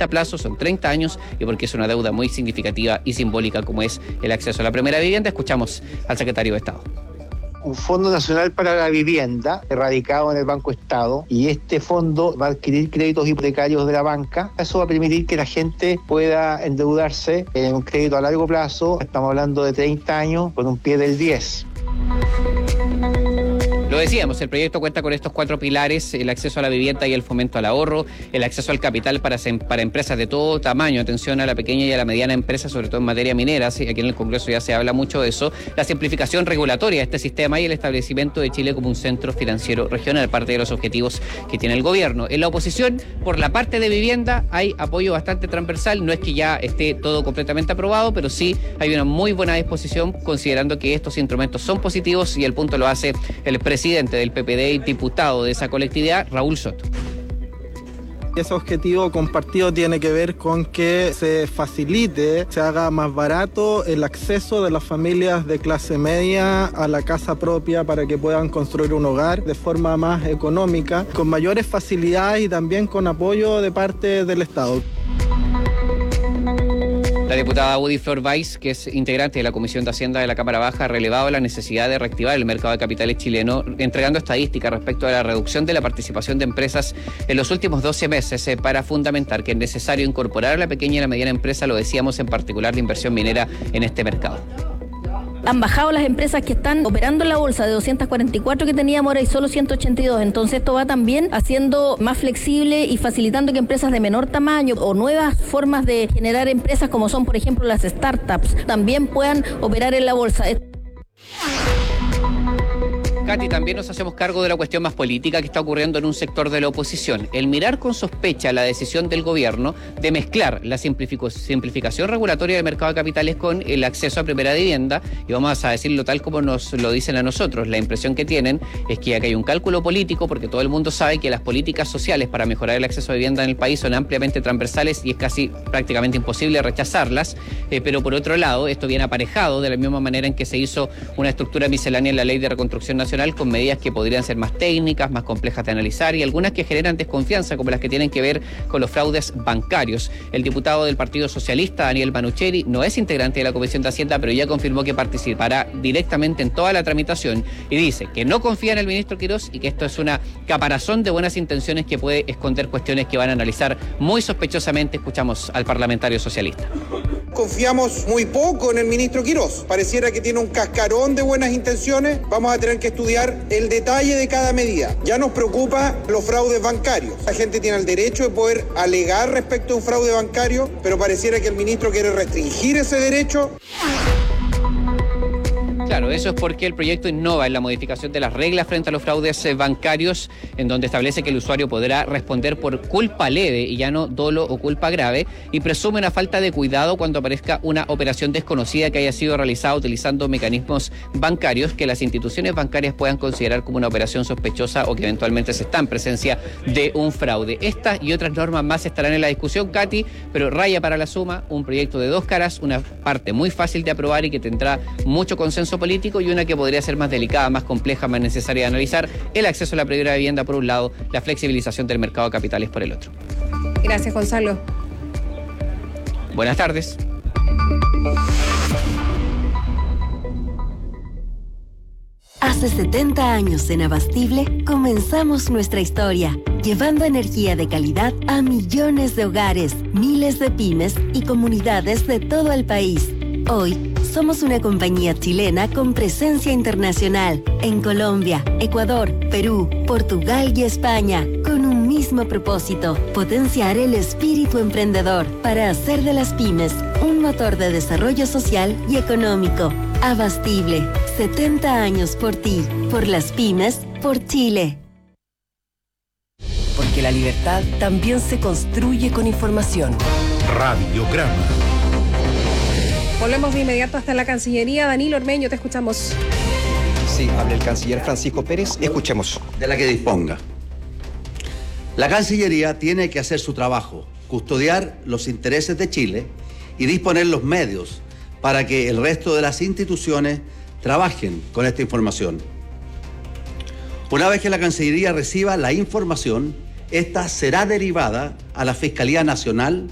30 plazos, son 30 años, y porque es una deuda muy significativa y simbólica como es el acceso a la primera vivienda. Escuchamos al secretario de Estado. Un Fondo Nacional para la Vivienda, radicado en el Banco Estado, y este fondo va a adquirir créditos hipotecarios de la banca. Eso va a permitir que la gente pueda endeudarse en un crédito a largo plazo. Estamos hablando de 30 años con un pie del 10. Lo decíamos, el proyecto cuenta con estos 4 pilares: el acceso a la vivienda y el fomento al ahorro, el acceso al capital para empresas de todo tamaño, atención a la pequeña y a la mediana empresa, sobre todo en materia minera, aquí en el Congreso ya se habla mucho de eso, la simplificación regulatoria de este sistema y el establecimiento de Chile como un centro financiero regional, parte de los objetivos que tiene el gobierno. En la oposición, por la parte de vivienda, hay apoyo bastante transversal, no es que ya esté todo completamente aprobado, pero sí hay una muy buena disposición, considerando que estos instrumentos son positivos, y el punto lo hace el presidente del PPD y diputado de esa colectividad, Raúl Soto. Ese objetivo compartido tiene que ver con que se facilite, se haga más barato el acceso de las familias de clase media a la casa propia para que puedan construir un hogar de forma más económica, con mayores facilidades y también con apoyo de parte del Estado. La diputada Woody Flor Weiss, que es integrante de la Comisión de Hacienda de la Cámara Baja, ha relevado la necesidad de reactivar el mercado de capitales chileno, entregando estadísticas respecto a la reducción de la participación de empresas en los últimos 12 meses para fundamentar que es necesario incorporar a la pequeña y la mediana empresa, lo decíamos, en particular la inversión minera en este mercado. Han bajado las empresas que están operando en la bolsa, de 244 que teníamos, ahora hay solo 182. Entonces esto va también haciendo más flexible y facilitando que empresas de menor tamaño o nuevas formas de generar empresas, como son por ejemplo las startups, también puedan operar en la bolsa. Katy, también nos hacemos cargo de la cuestión más política que está ocurriendo en un sector de la oposición. El mirar con sospecha la decisión del gobierno de mezclar la simplificación regulatoria del mercado de capitales con el acceso a primera vivienda, y vamos a decirlo tal como nos lo dicen a nosotros. La impresión que tienen es que acá hay un cálculo político, porque todo el mundo sabe que las políticas sociales para mejorar el acceso a vivienda en el país son ampliamente transversales y es casi prácticamente imposible rechazarlas, pero por otro lado, esto viene aparejado de la misma manera en que se hizo una estructura miscelánea en la Ley de Reconstrucción Nacional, con medidas que podrían ser más técnicas, más complejas de analizar, y algunas que generan desconfianza, como las que tienen que ver con los fraudes bancarios. El diputado del Partido Socialista, Daniel Manucheri, no es integrante de la Comisión de Hacienda, pero ya confirmó que participará directamente en toda la tramitación, y dice que no confía en el ministro Quirós y que esto es una caparazón de buenas intenciones que puede esconder cuestiones que van a analizar muy sospechosamente. Escuchamos al parlamentario socialista. Confiamos muy poco en el ministro Quirós. Pareciera que tiene un cascarón de buenas intenciones. Vamos a tener que estudiar el detalle de cada medida. Ya nos preocupa los fraudes bancarios. La gente tiene el derecho de poder alegar respecto a un fraude bancario, pero pareciera que el ministro quiere restringir ese derecho. Claro, eso es porque el proyecto innova en la modificación de las reglas frente a los fraudes bancarios, en donde establece que el usuario podrá responder por culpa leve y ya no dolo o culpa grave, y presume una falta de cuidado cuando aparezca una operación desconocida que haya sido realizada utilizando mecanismos bancarios que las instituciones bancarias puedan considerar como una operación sospechosa o que eventualmente se está en presencia de un fraude. Estas y otras normas más estarán en la discusión, Katy, pero raya para la suma un proyecto de 2 caras, una parte muy fácil de aprobar y que tendrá mucho consenso político, y una que podría ser más delicada, más compleja, más necesaria de analizar: el acceso a la primera vivienda por un lado, la flexibilización del mercado de capitales por el otro. Gracias, Gonzalo. Buenas tardes. Hace 70 años en Abastible comenzamos nuestra historia, llevando energía de calidad a millones de hogares, miles de pymes y comunidades de todo el país. Hoy somos una compañía chilena con presencia internacional en Colombia, Ecuador, Perú, Portugal y España, con un mismo propósito: potenciar el espíritu emprendedor para hacer de las pymes un motor de desarrollo social y económico. Abastible, 70 años por ti, por las pymes, por Chile. Porque la libertad también se construye con información. Radiograma. Volvemos de inmediato hasta la Cancillería. Danilo Ormeño, te escuchamos. Sí, habla el canciller Francisco Pérez. Escuchemos. De la que disponga. La Cancillería tiene que hacer su trabajo, custodiar los intereses de Chile y disponer los medios para que el resto de las instituciones trabajen con esta información. Una vez que la Cancillería reciba la información, esta será derivada a la Fiscalía Nacional